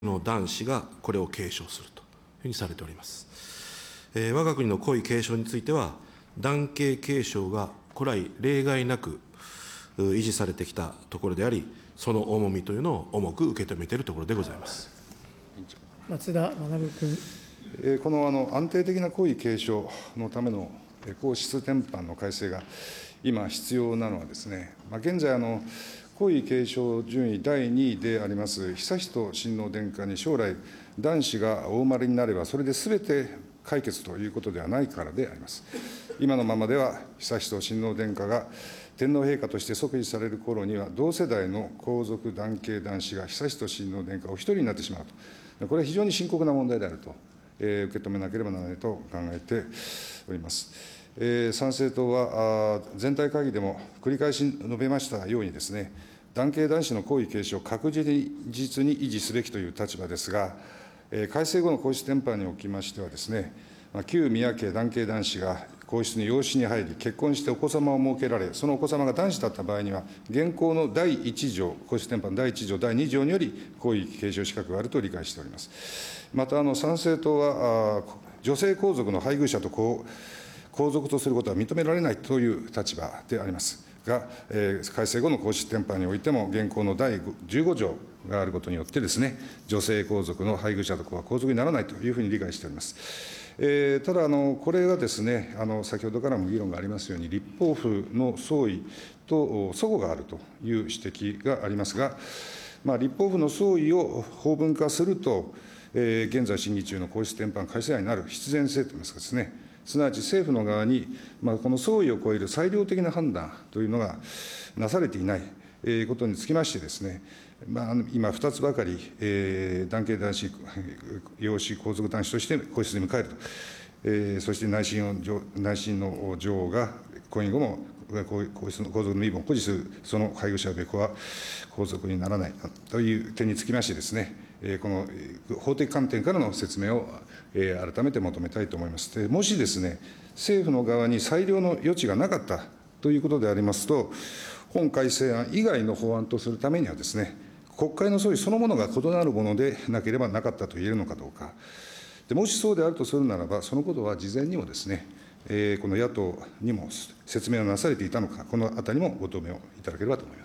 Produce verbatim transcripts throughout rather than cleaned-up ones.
の男子がこれを継承するというふうにされております。えー、我が国の皇位継承については、男系継承が古来例外なく維持されてきたところであり、その重みというのを重く受け止めているところでございます。 松田学君。 えー、このあの安定的な皇位継承のための皇室典範の改正が今必要なのはですね、まあ、現在あの、皇位継承順位だいにいであります悠仁親王殿下に将来、男子がお生まれになれば、それですべて解決ということではないからであります。今のままでは、悠仁親王殿下が天皇陛下として即位される頃には、同世代の皇族男系男子が悠仁親王殿下お一人になってしまうと、これは非常に深刻な問題であると、えー、受け止めなければならないと考えております。えー、参政党は全体会議でも繰り返し述べましたようにですね、男系男子の皇位継承を確実に維持すべきという立場ですが、えー、改正後の皇室典範におきましてはですね、旧宮家男系男子が皇室に養子に入り、結婚してお子様を設けられ、そのお子様が男子だった場合には、現行のだいいち条、皇室典範だいいち条、だいに条により皇位継承資格があると理解しております。また、あの参政党は、女性皇族の配偶者と皇族とすることは認められないという立場でありますが、えー、改正後の皇室典範においても、現行のだいじゅうご条があることによってですね、女性皇族の配偶者とは皇族にならないというふうに理解しております。えー、ただあの、これはですね、あの先ほどからも議論がありますように、立法府の総意と齟齬があるという指摘がありますが、まあ、立法府の総意を法文化すると、えー、現在審議中の皇室典範改正案になる必然性といいますかですね、すなわち政府の側に、まあ、この総意を超える裁量的な判断というのがなされていないことにつきましてですね、まあ、今、ふたつばかり、えー、男系男子、養子皇族男子として皇室に迎えると、えー、そして内親を内親の女王が婚姻後も皇室の皇族の身分を保持する、その配偶者べ子は皇族にならないという点につきましてですね、この法的観点からの説明を改めて求めたいと思います。でもしですね、政府の側に裁量の余地がなかったということでありますと、本改正案以外の法案とするためにはですね、国会の総意そのものが異なるものでなければなかったと言えるのかどうか。でもしそうであるとするならば、そのことは事前にもですね、えー、この野党にも説明をなされていたのか、このあたりもご答弁をいただければと思います。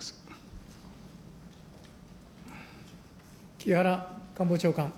木原官房長官。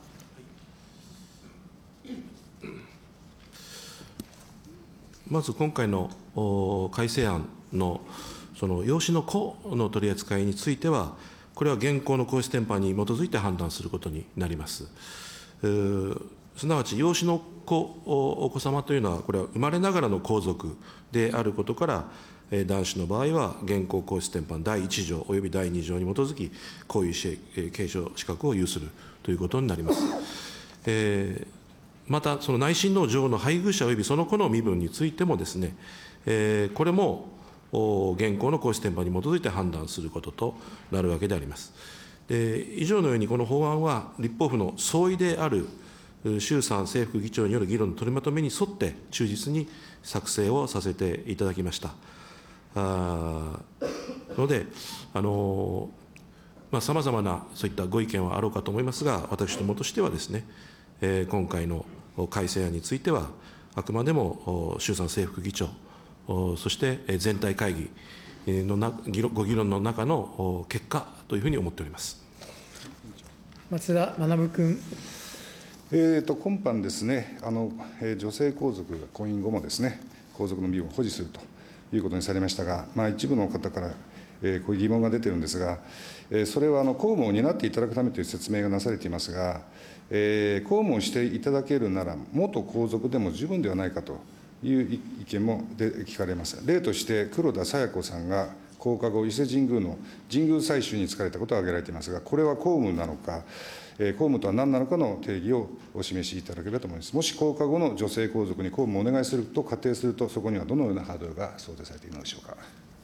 まず今回の改正案のその養子の子の取り扱いについては、これは現行の皇室典範に基づいて判断することになります。すなわち、養子の子、お子様というのは、これは生まれながらの皇族であることから、男子の場合は、現行皇室典範だいいち条およびだいに条に基づき、皇位継承資格を有するということになります。えー、また、その内親王女王の配偶者およびその子の身分についてもですね、えー、これも現行の皇室典範に基づいて判断することとなるわけであります。で以上のように、この法案は立法府の総意である衆参政副議長による議論の取りまとめに沿って忠実に作成をさせていただきました。あので、あのまあ、さまざまなそういったご意見はあろうかと思いますが、私どもとしてはですね、えー、今回の改正案については、あくまでも衆参政副議長、そして全体会議のなご議論の中の結果というふうに思っております。 松田学君。 えー、と今般ですね、あの女性皇族が婚姻後もですね、皇族の身分を保持するということにされましたが、まあ、一部の方から、えー、こういう疑問が出てるんですが、えー、それはあの公務を担っていただくためという説明がなされていますが、えー、公務をしていただけるなら、元皇族でも十分ではないかという意見もで聞かれます。例として、黒田清子さんが降下後、伊勢神宮の神宮祭祀に就かれたことが挙げられていますが、これは公務なのか、公務とは何なのかの定義をお示しいただければと思います。もし降下後の女性皇族に公務をお願いすると仮定すると、そこにはどのようなハードルが想定されているのでしょうか。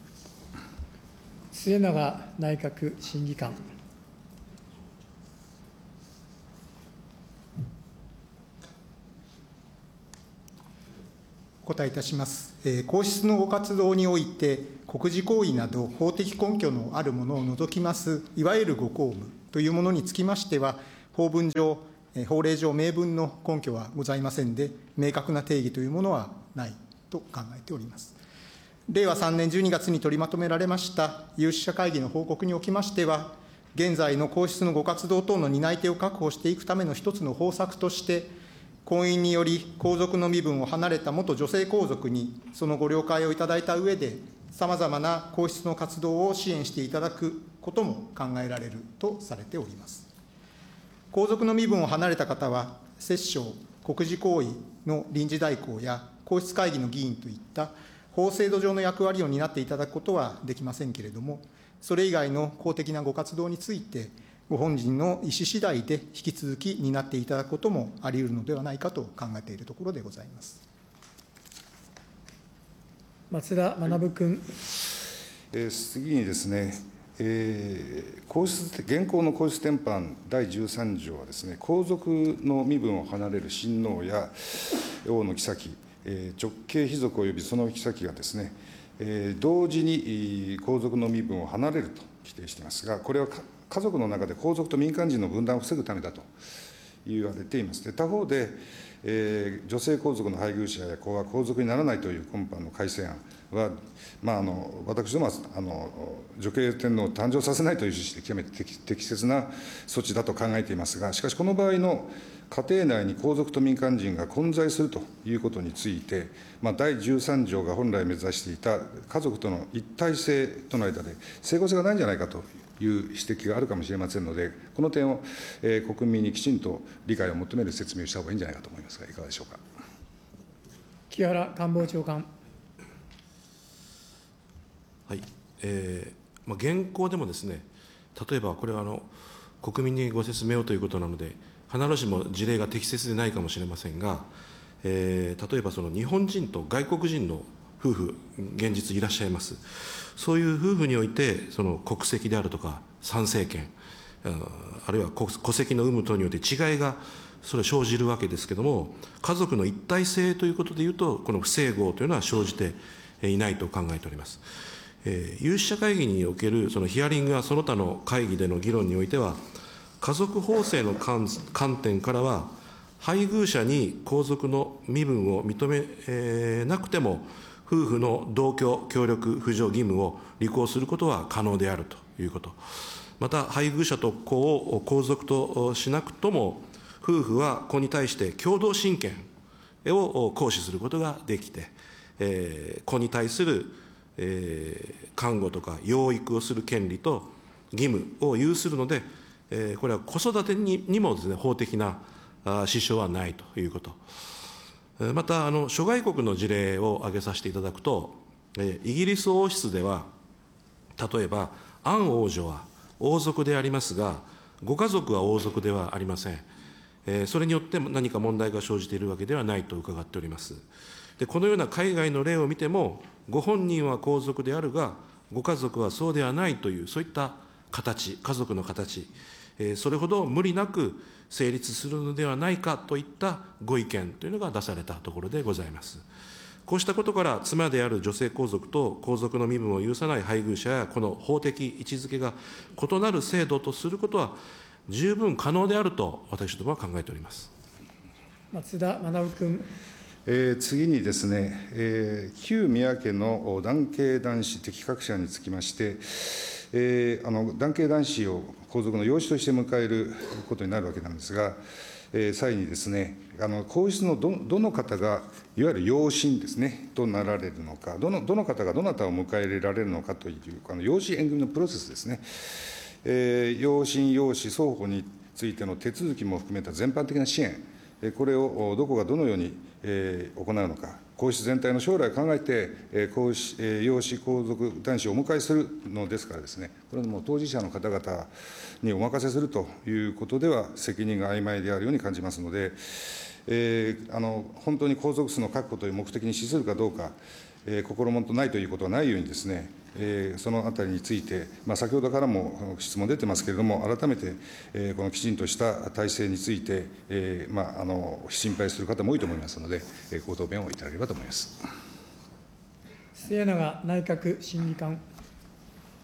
末永内閣審議官。 お答えいたします。えー、皇室のご活動において、国事行為など法的根拠のあるものを除きます、いわゆるご公務というものにつきましては、 法文上、法令上明文の根拠はございませんで、明確な定義というものはないと考えております。れいわさんねんじゅうにがつに取りまとめられました有識者会議の報告におきましては、現在の皇室のご活動等の担い手を確保していくための一つの方策として、婚姻により皇族の身分を離れた元女性皇族に、そのご了解をいただいた上で、さまざまな皇室の活動を支援していただくことも考えられるとされております。皇族の身分を離れた方は、摂政、国事行為の臨時代行や皇室会議の議員といった法制度上の役割を担っていただくことはできませんけれども、それ以外の公的なご活動について、ご本人の意思次第で引き続き担っていただくこともあり得るのではないかと考えているところでございます。 松田学君。 えー、次にですね、えー、皇室現行の皇室典範だいじゅうさん条はですね、皇族の身分を離れる親王や王の后、えー、直系卑属及びその后がですね、えー、同時に皇族の身分を離れると規定していますが、これは家族の中で皇族と民間人の分断を防ぐためだと言われています。で、他方で、えー、女性皇族の配偶者や子は皇族にならないという今般の改正案は、まあ、あの私どもはあの女系天皇を誕生させないという趣旨で極めて 適, 適切な措置だと考えていますが、しかしこの場合の家庭内に皇族と民間人が混在するということについて、まあ、だいじゅうさん条が本来目指していた家族との一体性との間で整合性がないんじゃないかという指摘があるかもしれませんので、この点を、えー、国民にきちんと理解を求める説明をした方がいいんじゃないかと思いますが、いかがでしょうか。 木原官房長官。 はい、えーまあ、現行でもですね、例えばこれはあの国民にご説明をということなので、必ずしも事例が適切でないかもしれませんが、えー、例えばその日本人と外国人の夫婦、現実いらっしゃいます。そういう夫婦において、その国籍であるとか、参政権、あるいは戸籍の有無等によって違いがそれ生じるわけですけれども、家族の一体性ということでいうと、この不整合というのは生じていないと考えております。えー、有識者会議におけるそのヒアリングやその他の会議での議論においては、家族法制の観点からは、配偶者に皇族の身分を認め、えー、なくても、夫婦の同居、協力、扶助義務を履行することは可能であるということ。また、配偶者と子を皇族としなくとも、夫婦は子に対して共同親権を行使することができて、えー、子に対する、えー、看護とか養育をする権利と義務を有するので、えー、これは子育て に, にもですね、法的な支障はないということ。また、あの諸外国の事例を挙げさせていただくと、イギリス王室では、例えば、アン王女は王族でありますが、ご家族は王族ではありません。それによって何か問題が生じているわけではないと伺っております。で、このような海外の例を見ても、ご本人は皇族であるが、ご家族はそうではないという、そういった形、家族の形、それほど無理なく成立するのではないかといったご意見というのが出されたところでございます。こうしたことから、妻である女性皇族と皇族の身分を有さない配偶者や、この法的位置づけが異なる制度とすることは、十分可能であると、私どもは考えております。 松田学君。 えー、次にですね、えー、旧宮家の男系男子適格者につきまして、えー、あの男系男子を皇族の養子として迎えることになるわけなんですが、えー、際にですね、あの皇室の ど, どの方がいわゆる養親ですねとなられるのか、どのどの方がどなたを迎え入れられるのかというあの養子縁組のプロセスですね、えー、養親養子双方についての手続きも含めた全般的な支援、これをどこがどのように行うのか、皇室全体の将来を考えて、皇室養子皇族男子をお迎えするのですからですね、これはもう当事者の方々にお任せするということでは、責任が曖昧であるように感じますので、えー、あの本当に皇族数の確保という目的に資するかどうか、えー、心もとないということはないようにですね、えー、そのあたりについて、まあ、先ほどからも質問出てますけれども、改めて、えー、このきちんとした体制について、えーまあ、あの心配する方も多いと思いますので、えー、ご答弁をいただければと思います。 末永内閣審議官。